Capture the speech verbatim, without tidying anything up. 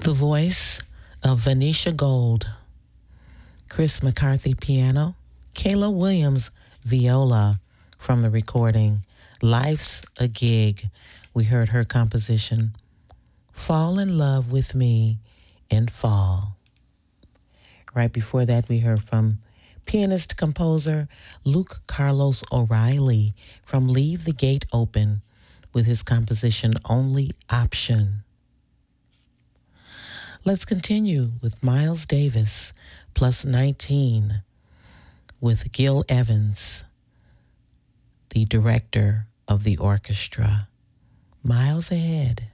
The voice of Venetia Gold, Chris McCarthy piano, Kayla Williams viola from the recording Life's a Gig. We heard her composition, Fall in Love with Me and Fall. Right before that, we heard from pianist-composer Luke Carlos O'Reilly from Leave the Gate Open with his composition Only Option. Let's continue with Miles Davis plus nineteen with Gil Evans, the director of the orchestra. Miles ahead.